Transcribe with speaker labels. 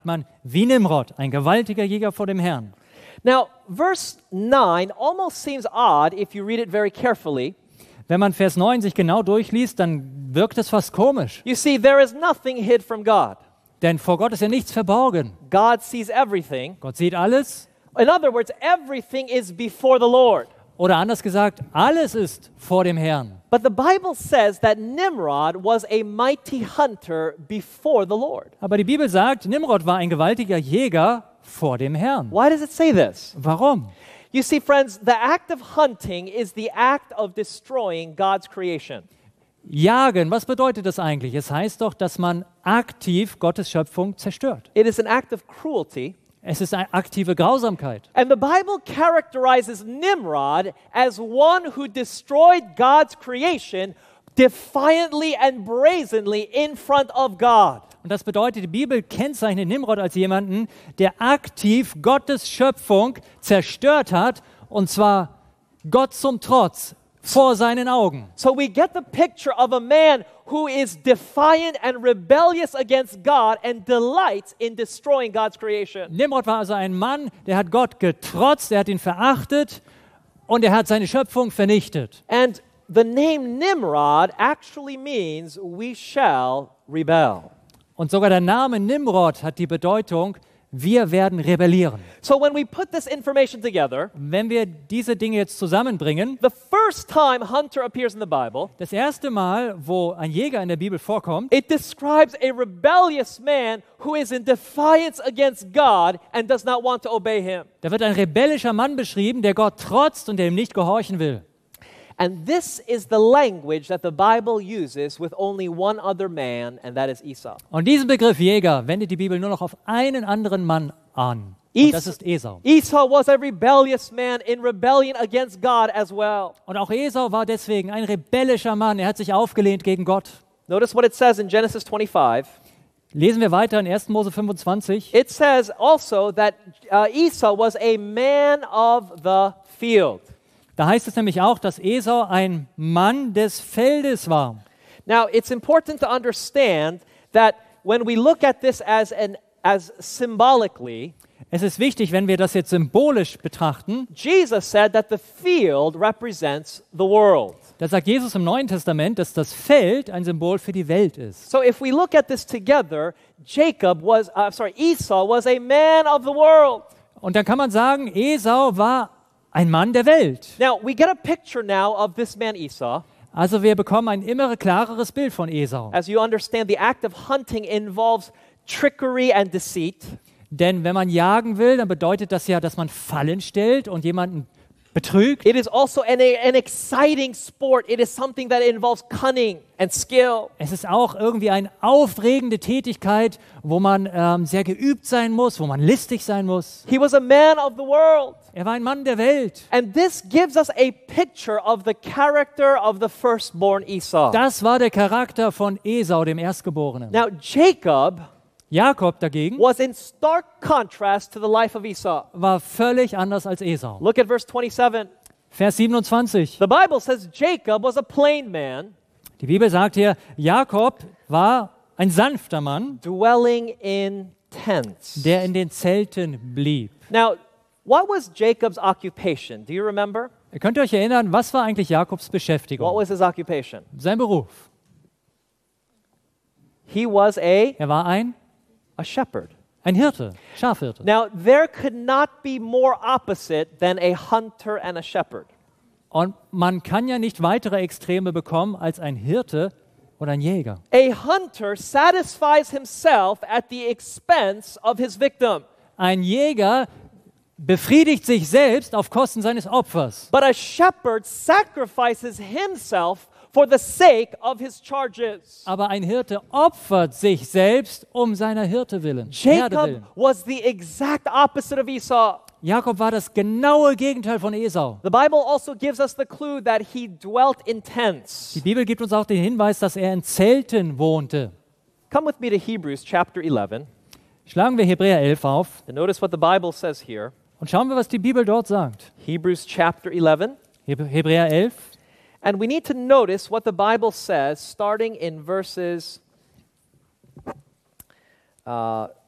Speaker 1: man wie Nimrod, ein gewaltiger Jäger vor dem Herrn.
Speaker 2: Now, verse 9 almost seems odd if you read it very carefully.
Speaker 1: Wenn man Vers 9 sich genau durchliest, dann wirkt es fast komisch.
Speaker 2: You see, there is nothing hid from God.
Speaker 1: Denn vor Gott ist ja nichts verborgen.
Speaker 2: God sees everything.
Speaker 1: Gott sieht alles.
Speaker 2: In other words, everything is before the Lord.
Speaker 1: Oder anders gesagt, alles ist vor dem Herrn.
Speaker 2: But the Bible says that Nimrod was a mighty hunter before the Lord.
Speaker 1: Aber die Bibel sagt, Nimrod war ein gewaltiger Jäger vor dem Herrn.
Speaker 2: Why does it say this?
Speaker 1: Warum?
Speaker 2: You see, friends, the act of hunting is the act of destroying God's creation.
Speaker 1: Jagen, was bedeutet das eigentlich? Es heißt doch, dass man aktiv Gottes Schöpfung zerstört.
Speaker 2: It is an act of cruelty.
Speaker 1: Es ist eine aktive Grausamkeit.
Speaker 2: And the Bible characterizes Nimrod as one who destroyed God's creation defiantly and brazenly in front of God.
Speaker 1: Und das bedeutet, die Bibel kennzeichnet Nimrod als jemanden, der aktiv Gottes Schöpfung zerstört hat, und zwar Gott zum Trotz, vor seinen Augen.
Speaker 2: So we get the picture of a man who is defiant and rebellious against God and delights in destroying God's creation.
Speaker 1: Nimrod war also ein Mann, der hat Gott getrotzt, er hat ihn verachtet und er hat seine Schöpfung vernichtet.
Speaker 2: And the name Nimrod actually means we shall rebel.
Speaker 1: Und sogar der Name Nimrod hat die Bedeutung, wir werden rebellieren.
Speaker 2: So when we put this information together,
Speaker 1: Wenn wir diese Dinge jetzt zusammenbringen,
Speaker 2: the first time hunter appears in the Bible,
Speaker 1: das erste Mal, wo ein Jäger in der Bibel vorkommt,
Speaker 2: it describes a rebellious man who is in defiance against God and does not want to obey him.
Speaker 1: da wird ein rebellischer Mann beschrieben, der Gott trotzt und der ihm nicht gehorchen will.
Speaker 2: And this is the language that the Bible uses with only one other man, and that is Esau.
Speaker 1: Und diesen Begriff Jäger wendet die Bibel nur noch auf einen anderen Mann an. Und das ist Esau.
Speaker 2: Esau was a rebellious man in rebellion against God as well.
Speaker 1: Und auch Esau war deswegen ein rebellischer Mann. Er hat sich aufgelehnt gegen Gott.
Speaker 2: Notice what it says in Genesis 25.
Speaker 1: Lesen wir weiter in 1. Mose 25.
Speaker 2: It says also that Esau was a man of the field.
Speaker 1: Da heißt es nämlich auch, dass Esau ein Mann des Feldes war.
Speaker 2: Now, it's important to understand that when we look at this as symbolically,
Speaker 1: Es ist wichtig, wenn wir das jetzt symbolisch betrachten,
Speaker 2: Jesus said that the field represents the world.
Speaker 1: da sagt Jesus im Neuen Testament, dass das Feld ein Symbol für die Welt ist.
Speaker 2: So if we look at this together, Esau was a man of the world.
Speaker 1: Und dann kann man sagen, Esau war ein Mann der Welt.
Speaker 2: Now, we get a picture now of this man Esau.
Speaker 1: Also wir bekommen ein immer klareres Bild von Esau.
Speaker 2: As you understand, the act of hunting involves trickery and deceit.
Speaker 1: Denn wenn man jagen will, dann bedeutet das ja, dass man Fallen stellt und jemanden betrügt.
Speaker 2: It is also an exciting sport. It is something that involves cunning and skill.
Speaker 1: Es ist auch irgendwie eine aufregende Tätigkeit, wo man sehr geübt sein muss, wo man listig sein muss.
Speaker 2: He was a man of the world.
Speaker 1: Er war ein Mann der Welt.
Speaker 2: And this gives us a picture of the character of the firstborn Esau.
Speaker 1: Das war der Charakter von Esau, dem Erstgeborenen.
Speaker 2: Now, Jacob
Speaker 1: Jakob dagegen
Speaker 2: was in stark contrast to the life of Esau.
Speaker 1: war völlig anders als Esau.
Speaker 2: Look at verse 27.
Speaker 1: Vers 27.
Speaker 2: The Bible says Jacob was a plain man,
Speaker 1: Die Bibel sagt hier, Jakob war ein sanfter Mann,
Speaker 2: dwelling in tents.
Speaker 1: der in den Zelten blieb.
Speaker 2: Now, what was Jacob's occupation? Do you remember?
Speaker 1: Könnt ihr euch erinnern, was war eigentlich Jakobs
Speaker 2: What
Speaker 1: Beschäftigung?
Speaker 2: was his occupation?
Speaker 1: Sein Beruf.
Speaker 2: He was
Speaker 1: Er war ein
Speaker 2: shepherd.
Speaker 1: Hirte, Schafhirte.
Speaker 2: Now, there could not be more opposite than a hunter and a shepherd.
Speaker 1: Und man kann ja nicht weitere Extreme bekommen als ein Hirte oder ein Jäger.
Speaker 2: A hunter satisfies himself at the expense of his victim,
Speaker 1: Ein Jäger befriedigt sich selbst auf Kosten seines Opfers.
Speaker 2: but a shepherd sacrifices himself for the sake of his charges.
Speaker 1: Aber ein Hirte opfert sich selbst um seiner Herde willen.
Speaker 2: Jacob was the exact opposite of Esau.
Speaker 1: Jakob war das genaue Gegenteil von Esau.
Speaker 2: The Bible also gives us the clue that he dwelt in tents.
Speaker 1: Die Bibel gibt uns auch den Hinweis, dass er in Zelten wohnte.
Speaker 2: Come with me to Hebrews chapter 11
Speaker 1: Schlagen wir Hebräer 11 auf
Speaker 2: and notice what the Bible says here.
Speaker 1: und schauen wir, was die Bibel dort sagt.
Speaker 2: Hebrews chapter 11.
Speaker 1: Hebräer 11.
Speaker 2: And we need to notice what the Bible says starting in verses